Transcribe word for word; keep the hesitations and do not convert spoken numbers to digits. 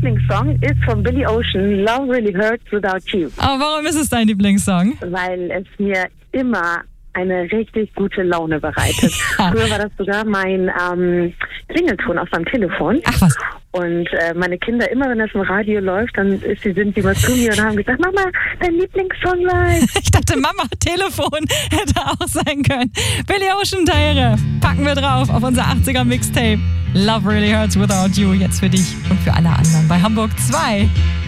Lieblingssong ist von Billy Ocean, Love Really Hurts Without You. Aber warum ist es dein Lieblingssong? Weil es mir immer eine richtig gute Laune bereitet. Früher war das sogar mein ähm, Klingelton auf meinem Telefon. Ach was. Und äh, meine Kinder, immer wenn das im Radio läuft, dann ist, sie, sind sie mal zu mir und haben gesagt, Mama, dein Lieblingssong läuft. Ich dachte, Mama, Telefon hätte auch sein können. Billy Ocean, Tahirih, packen wir drauf auf unser achtziger Mixtape. Love Really Hurts Without You, jetzt für dich und für alle anderen bei Hamburg zwei.